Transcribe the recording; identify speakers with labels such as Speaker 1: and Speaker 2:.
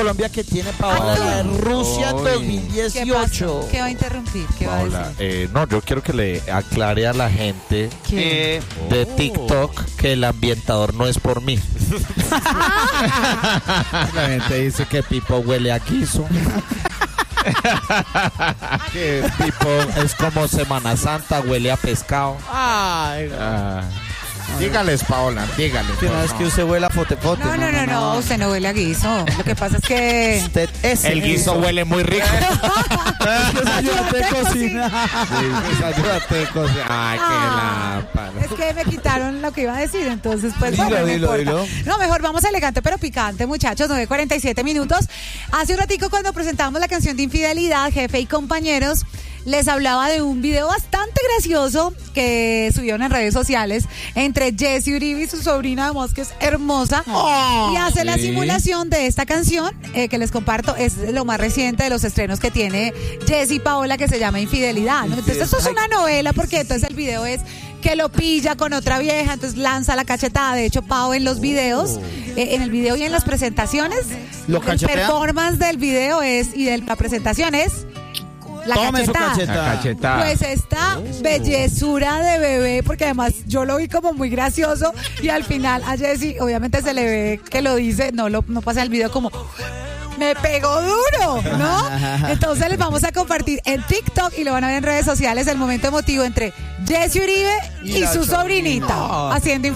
Speaker 1: Colombia que tiene Paola, la de Rusia 2018.
Speaker 2: ¿Qué va a interrumpir? ¿Qué va a decir?
Speaker 3: No, yo quiero que le aclare a la gente de TikTok que el ambientador no es por mí. La gente dice que Pipo huele a guiso. Que Pipo es como Semana Santa, huele a pescado.
Speaker 1: Ay,
Speaker 3: Dígales, Paola, dígales.
Speaker 1: que no es que usted huele a fotepote.
Speaker 2: No, usted no huele a guiso. Lo que pasa es que...
Speaker 1: Usted es
Speaker 3: El guiso huele muy rico.
Speaker 1: ayúdate a cocinar.
Speaker 3: Ayúdate a cocinar. Ay, qué lámpara.
Speaker 2: Es que me quitaron lo que iba a decir, entonces pues
Speaker 1: Dilo,
Speaker 2: bueno, no
Speaker 1: dilo,
Speaker 2: importa.
Speaker 1: dilo.
Speaker 2: No, mejor vamos elegante pero picante, muchachos, 9:47 minutos. Hace un ratico cuando presentamos la canción de Infidelidad, Jefe y Compañeros, les hablaba de un video bastante gracioso que subieron en redes sociales entre Jessie Uribe y su sobrina, además que es hermosa, y hace la simulación de esta canción que les comparto. Es lo más reciente de los estrenos que tiene Jessie y Paola, que se llama Infidelidad, ¿no? Entonces esto es una novela porque entonces el video es que lo pilla con otra vieja, entonces lanza la cachetada. De hecho, Pao en los videos, en el video y en las presentaciones,
Speaker 1: ¿Lo
Speaker 2: el
Speaker 1: cachetea?
Speaker 2: performance del video es y de la presentación es la
Speaker 1: Tome su
Speaker 2: cachetada.
Speaker 3: La cachetada.
Speaker 2: Pues esta bellezura de bebé, porque además yo lo vi como muy gracioso y al final a Jessie obviamente se le ve que lo dice, no pasa el video como me pegó duro, ¿no? Entonces les vamos a compartir en TikTok y lo van a ver en redes sociales el momento emotivo entre Jessie Uribe y su sobrinita haciendo